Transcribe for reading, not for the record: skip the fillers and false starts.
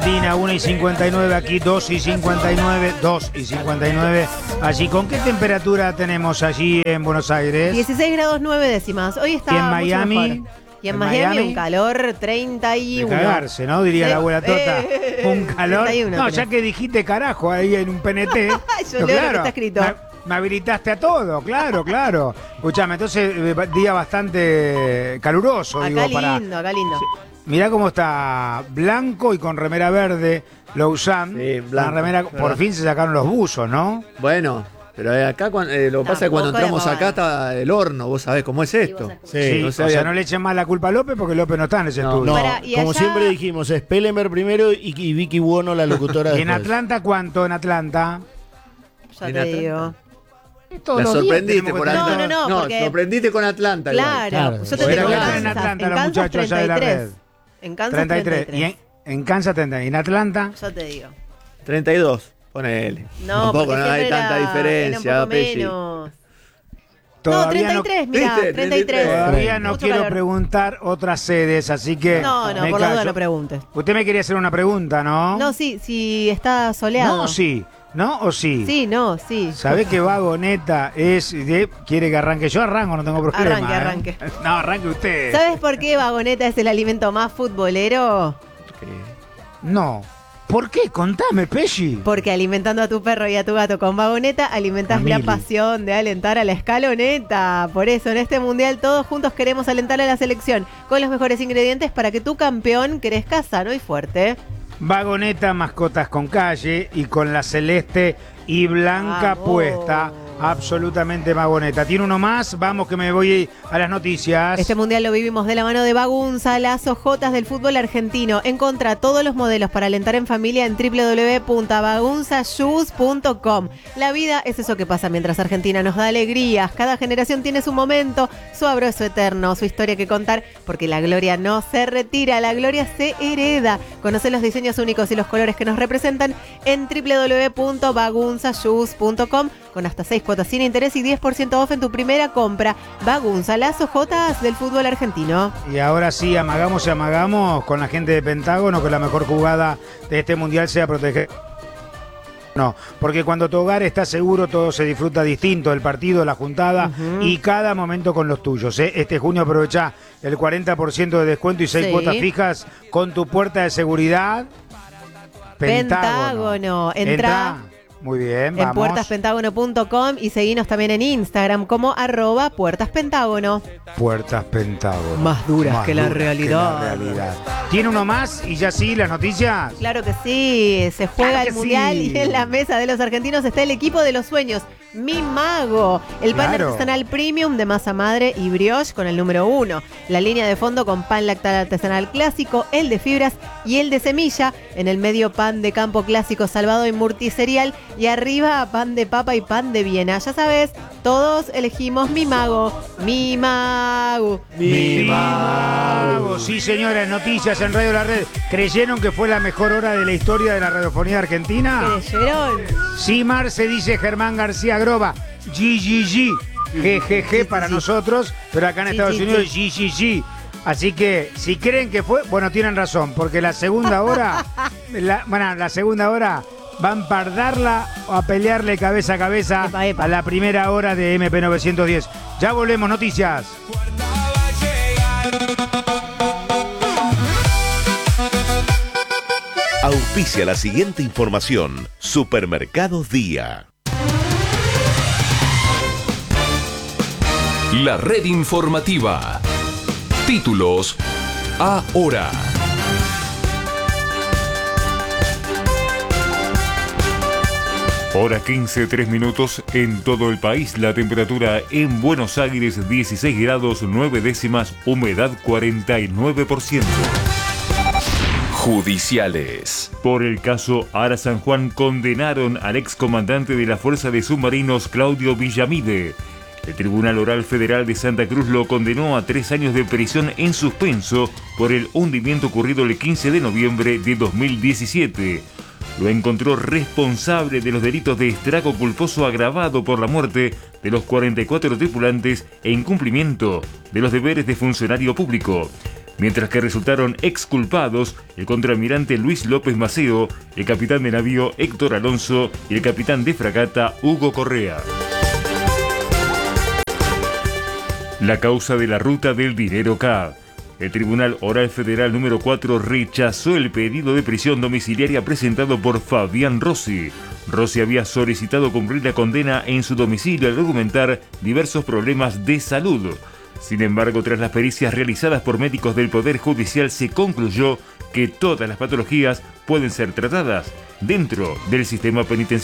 Argentina, 1:59 aquí, 2:59 allí. ¿Con qué temperatura tenemos allí en Buenos Aires? 16 grados 9 décimas. Hoy está ¿Y en mucho Miami? mejor. Y en Miami un calor 31. De cagarse, ¿no? Diría la abuela Tota. Un calor. 31 No, tenés. ya que dijiste carajo ahí en un PNT. Yo no, leo lo que está escrito. Me habilitaste a todo, claro. Escuchame, entonces, día bastante caluroso, Acá digo, lindo, acá lindo. Mirá cómo está blanco y con remera verde, Lausanne. Sí, La blanco, remera, ¿verdad? por fin se sacaron los buzos, ¿no? Bueno, pero acá lo que pasa es que cuando Tampoco entramos de acá está el horno, vos sabés cómo es esto. Sí, no o sabía- sea, no le echen más la culpa a López porque López no está en ese estudio. No, ¿Y como allá? siempre dijimos, es Pelemer primero y Vicky Buono la locutora ¿Y en después. Atlanta cuánto? En Atlanta. Ya En te Atlanta. digo. Todos La los días sorprendiste tenemos por que Atlanta. estar- No, porque- sorprendiste con Atlanta. igual. Claro, Claro. yo te Pero tengo acá Kansas. en Atlanta los Kansas, muchachos allá de la 33. red. En Kansas 33. 33. Y en Kansas 30. ¿Y en Atlanta? Ya te digo. 32, ponele. No, Tampoco porque no hay siempre tanta era diferencia, un poco Pesci. menos. Todavía No, 33, mirá, ¿Viste? 33. Todavía no Mucho quiero calor. preguntar otras sedes, así que. No, me por la duda callo. no preguntes. Usted me quería hacer una pregunta, ¿no? No, sí, si está soleado. No, sí. ¿No o sí? Sí, no, sí. ¿Sabés que Vagoneta quiere que arranque? Yo arranco, no tengo problema. Arranque. No, arranque usted. ¿Sabes por qué Vagoneta es el alimento más futbolero? No. ¿Por qué? Contame, Pesci. Porque alimentando a tu perro y a tu gato con Vagoneta alimentas Mili. la pasión de alentar a la escaloneta. Por eso en este mundial todos juntos queremos alentar a la selección con los mejores ingredientes para que tu campeón crezca sano y fuerte. Vagoneta, mascotas con calle y con la celeste y blanca Vamos. puesta. Absolutamente Vagoneta. ¿Tiene uno más? Vamos que me voy a las noticias. Este mundial lo vivimos de la mano de Bagunza, las ojotas del fútbol argentino. Encontrá todos los modelos para alentar en familia en www.bagunzashoes.com. La vida es eso que pasa mientras Argentina nos da alegrías. Cada generación tiene su momento, su abrazo eterno, su historia que contar, porque la gloria no se retira, la gloria se hereda. Conoce los diseños únicos y los colores que nos representan en www.bagunzashoes.com con hasta 6 cuotas sin interés y 10% off en tu primera compra. Bagunza, las ojotas del fútbol argentino. Y ahora sí, amagamos y amagamos con la gente de Pentágono que la mejor jugada de este mundial sea proteger. No, porque cuando tu hogar está seguro, todo se disfruta distinto, el partido, la juntada y cada momento con los tuyos. Este junio aprovecha el 40% de descuento y 6 Sí. cuotas fijas con tu puerta de seguridad. Pentágono. Entrá Muy bien, en vamos. puertaspentagono.com y seguinos también en Instagram como @puertaspentágono. Puertas Pentágono. Más duras que la duras realidad. que la realidad. ¿Tiene uno más? Y ya sí, las noticias. Claro que sí, se juega Claro que el mundial sí. y en la mesa de los argentinos está el equipo de los sueños, Mi Mago, el pan Claro. artesanal premium de masa madre y brioche con el número 1, la línea de fondo con pan lactal artesanal clásico, el de fibras y el de semilla, en el medio pan de campo clásico salvado y multiserial y arriba pan de papa y pan de Viena. Ya sabes, todos elegimos Mi Mago, Mi Mago. Mi Mago. Sí, señores, noticias en Radio La Red. ¿Creyeron que fue la mejor hora de la historia de la radiofonía argentina? ¿Creyeron? Sí, Marce, dice Germán García Groba. GGG. GGG para nosotros, pero acá en Estados Unidos GGG. Así que, si creen que fue, bueno, tienen razón, porque la segunda hora, la segunda hora va a empardarla o a pelearle cabeza a cabeza Epa, epa. a la primera hora de MP910. Ya volvemos, noticias. Auspicia la siguiente información. Supermercados Día. La red informativa. Títulos ahora. Hora 15, 3 minutos en todo el país. La temperatura en Buenos Aires 16 grados 9 décimas, humedad 49%. Judiciales. Por el caso Ara San Juan condenaron al excomandante de la Fuerza de Submarinos Claudio Villamide. El Tribunal Oral Federal de Santa Cruz lo condenó a 3 años de prisión en suspenso por el hundimiento ocurrido el 15 de noviembre de 2017. Lo encontró responsable de los delitos de estrago culposo agravado por la muerte de los 44 tripulantes e incumplimiento de los deberes de funcionario público. mientras que resultaron exculpados el contraalmirante Luis López Maceo, el capitán de navío Héctor Alonso y el capitán de fragata Hugo Correa. La causa de la ruta del dinero K. El Tribunal Oral Federal número 4 rechazó el pedido de prisión domiciliaria presentado por Fabián Rossi. Rossi había solicitado cumplir la condena en su domicilio al argumentar diversos problemas de salud. Sin embargo, tras las pericias realizadas por médicos del Poder Judicial, se concluyó que todas las patologías pueden ser tratadas dentro del sistema penitenciario.